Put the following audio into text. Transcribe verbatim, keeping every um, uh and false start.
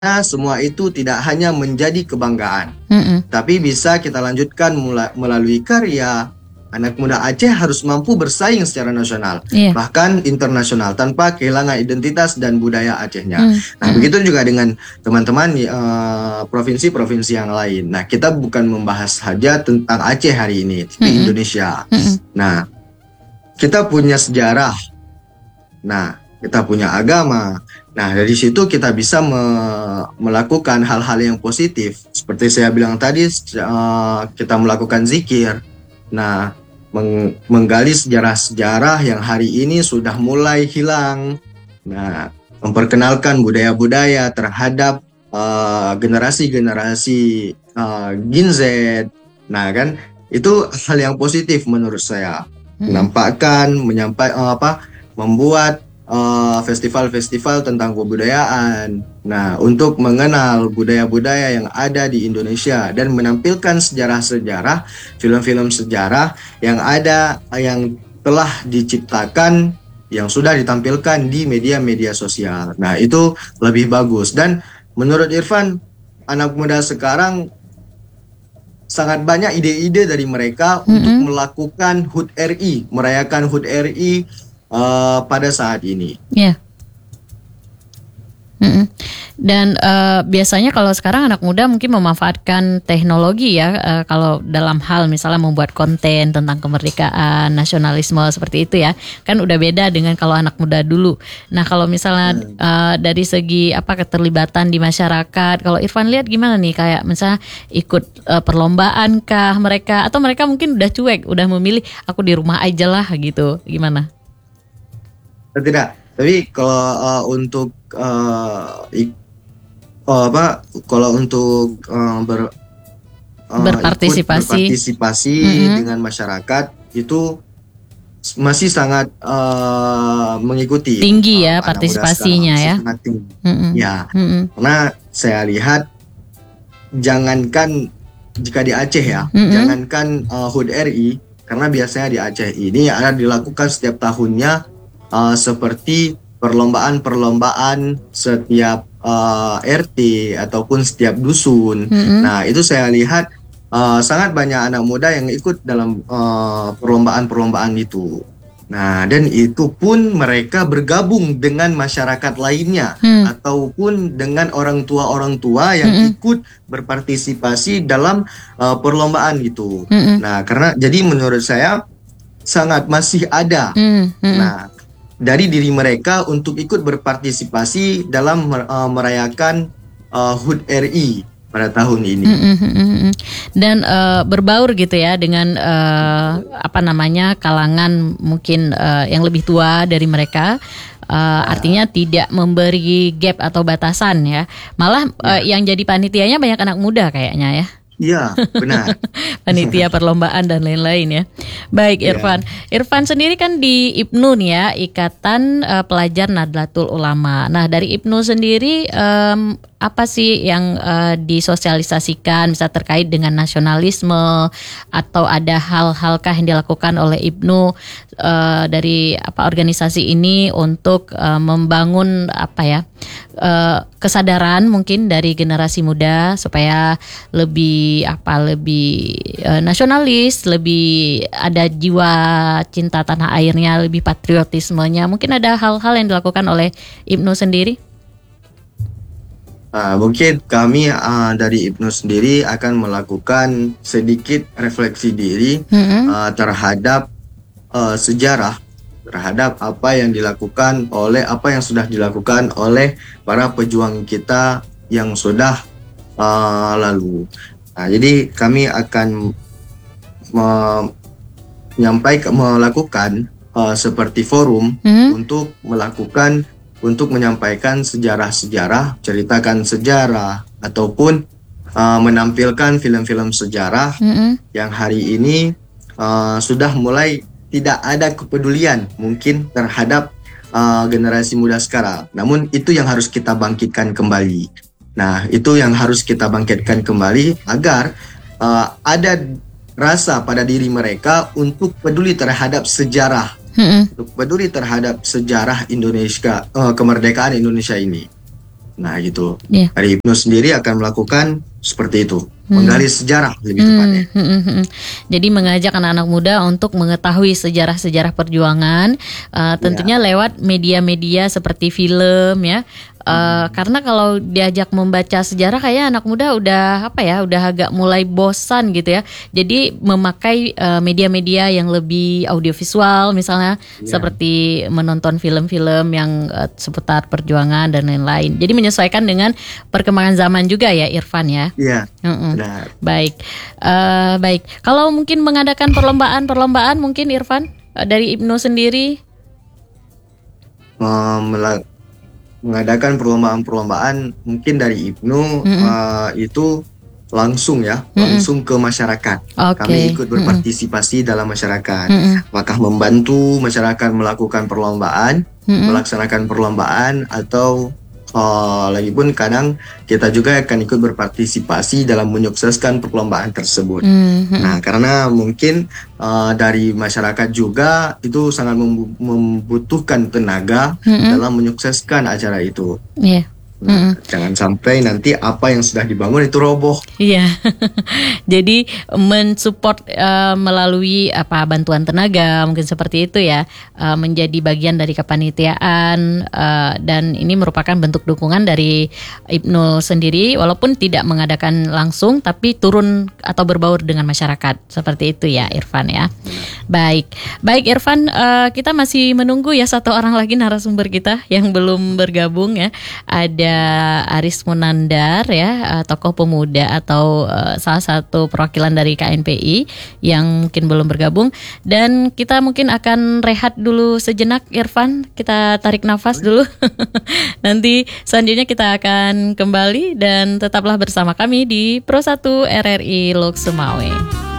semua itu tidak hanya menjadi kebanggaan, Mm-mm. tapi bisa kita lanjutkan mula- melalui karya. Anak muda Aceh harus mampu bersaing secara nasional, Iya. bahkan internasional, tanpa kehilangan identitas dan budaya Acehnya. Mm, Nah, mm-mm. begitu juga dengan teman-teman eh, provinsi-provinsi yang lain. Nah, kita bukan membahas saja tentang Aceh hari ini, tapi Mm-mm. Indonesia. Mm-mm. Nah, kita punya sejarah. Nah, kita punya agama. Nah, dari situ kita bisa me- melakukan hal-hal yang positif. Seperti saya bilang tadi, eh, kita melakukan zikir. Nah, meng- menggali sejarah-sejarah yang hari ini sudah mulai hilang. Nah, memperkenalkan budaya-budaya terhadap eh, generasi-generasi eh, Gen Z. Nah, kan itu hal yang positif menurut saya. Mm-mm. Menampakkan, menyampaikan apa, membuat eh, festival-festival tentang kebudayaan. Nah, untuk mengenal budaya-budaya yang ada di Indonesia dan menampilkan sejarah-sejarah, film-film sejarah yang ada, yang telah diciptakan, yang sudah ditampilkan di media-media sosial. Nah, itu lebih bagus. Dan menurut Irfan, anak muda sekarang sangat banyak ide-ide dari mereka Mm-mm. untuk melakukan H U T R I, merayakan H U T R I uh, pada saat ini. Iya. Mm-mm. Dan eh, biasanya kalau sekarang anak muda mungkin memanfaatkan teknologi ya, eh, kalau dalam hal misalnya membuat konten tentang kemerdekaan, nasionalisme seperti itu ya, kan udah beda dengan kalau anak muda dulu. Nah kalau misalnya eh, dari segi apa keterlibatan di masyarakat, kalau Irfan lihat gimana nih, kayak misalnya ikut eh, perlombaan kah mereka, atau mereka mungkin udah cuek, udah memilih aku di rumah aja lah gitu, gimana? Tidak, tapi kalau uh, untuk uh, ik- oh, apa kalau untuk uh, ber, uh, Berpartisipasi. ikut berpartisipasi Mm-mm. dengan masyarakat itu masih sangat uh, mengikuti. Tinggi uh, ya anak muda partisipasinya sekarang, ya. sangat tinggi. Mm-mm. Ya, Mm-mm. karena saya lihat, jangankan jika di Aceh ya, Mm-mm. jangankan uh, H U T R I, karena biasanya di Aceh ini ada dilakukan setiap tahunnya uh, seperti perlombaan-perlombaan setiap uh, R T ataupun setiap dusun. Mm-mm. Nah, itu saya lihat uh, sangat banyak anak muda yang ikut dalam uh, perlombaan-perlombaan itu. Nah, dan itu pun mereka bergabung dengan masyarakat lainnya, Hmm. ataupun dengan orang tua-orang tua yang Mm-mm. ikut berpartisipasi dalam uh, perlombaan gitu. Mm-mm. Nah, karena jadi menurut saya sangat masih ada. Mm, mm-mm. Nah, dari diri mereka untuk ikut berpartisipasi dalam uh, merayakan uh, H U T R I pada tahun ini. Mm-mm, mm-mm. Dan eh, berbaur gitu ya dengan eh, apa namanya kalangan mungkin eh, yang lebih tua dari mereka. Eh, artinya tidak memberi gap atau batasan ya. Malah eh, yang jadi panitianya banyak anak muda kayaknya ya. Iya, benar. Panitia perlombaan dan lain-lain ya. Baik Iya. Irfan. Irfan sendiri kan di I P N U nih ya, Ikatan eh, Pelajar Nahdlatul Ulama. Nah dari I P N U sendiri em, apa sih yang eh, disosialisasikan bisa terkait dengan nasionalisme, atau ada hal-halkah yang dilakukan oleh I P N U eh, dari apa organisasi ini untuk eh, membangun apa ya eh, kesadaran mungkin dari generasi muda supaya lebih apa lebih eh, nasionalis, lebih ada jiwa cinta tanah airnya, lebih patriotismenya. Mungkin ada hal-hal yang dilakukan oleh I P N U sendiri. Uh, mungkin kami uh, dari I P N U sendiri akan melakukan sedikit refleksi diri Mm-mm. uh, terhadap uh, sejarah, terhadap apa yang dilakukan oleh apa yang sudah dilakukan oleh para pejuang kita yang sudah uh, lalu. Nah, jadi kami akan me- menyampaikan melakukan uh, seperti forum Mm-mm. untuk melakukan untuk menyampaikan sejarah-sejarah, ceritakan sejarah, ataupun uh, menampilkan film-film sejarah Mm-mm. yang hari ini uh, sudah mulai tidak ada kepedulian mungkin terhadap uh, generasi muda sekarang. Namun itu yang harus kita bangkitkan kembali. Nah, itu yang harus kita bangkitkan kembali agar uh, ada rasa pada diri mereka untuk peduli terhadap sejarah, Mm-mm. untuk peduli terhadap sejarah Indonesia, uh, kemerdekaan Indonesia ini. Nah gitu. Iya. Dari Ibnu sendiri akan melakukan seperti itu, menggali sejarah lebih tepatnya. Hmm, hmm, hmm. Jadi mengajak anak-anak muda untuk mengetahui sejarah-sejarah perjuangan, uh, tentunya lewat media-media seperti film ya. Uh, Karena kalau diajak membaca sejarah kayak anak muda udah apa ya, udah agak mulai bosan gitu ya. Jadi memakai uh, media-media yang lebih audiovisual misalnya Ya. seperti menonton film-film yang uh, seputar perjuangan dan lain-lain. Jadi menyesuaikan dengan perkembangan zaman juga ya Irfan ya. Iya, Mm-mm. benar. Baik, Eh, baik. Kalau mungkin mengadakan perlombaan-perlombaan, mungkin Irfan eh, dari Ibnu sendiri. Eh, mela- mengadakan perlombaan-perlombaan mungkin dari Ibnu eh, itu langsung ya, langsung ke masyarakat. Oke. Kami ikut berpartisipasi dalam masyarakat. Mm-mm. Apakah membantu masyarakat melakukan perlombaan, Mm-mm. melaksanakan perlombaan, atau eh, lagi pun kadang kita juga akan ikut berpartisipasi dalam menyukseskan perlombaan tersebut. Mm-mm. Nah, karena mungkin uh, dari masyarakat juga itu sangat membu- membutuhkan tenaga Mm-mm. dalam menyukseskan acara itu. Iya. Nah, jangan sampai nanti apa yang sudah dibangun itu roboh. Iya, jadi mensupport eh, melalui apa bantuan tenaga mungkin seperti itu ya, eh, menjadi bagian dari kepanitiaan eh, dan ini merupakan bentuk dukungan dari Ibnu sendiri walaupun tidak mengadakan langsung tapi turun atau berbaur dengan masyarakat seperti itu ya Irfan ya. Baik, baik Irfan, eh, kita masih menunggu ya satu orang lagi narasumber kita yang belum bergabung ya. Ada Aris Munandar ya, uh, tokoh pemuda atau uh, salah satu perwakilan dari K N P I yang mungkin belum bergabung, dan kita mungkin akan rehat dulu sejenak Irfan, kita tarik nafas dulu. Nanti selanjutnya kita akan kembali dan tetaplah bersama kami di Pro satu R R I Lok Sumawe.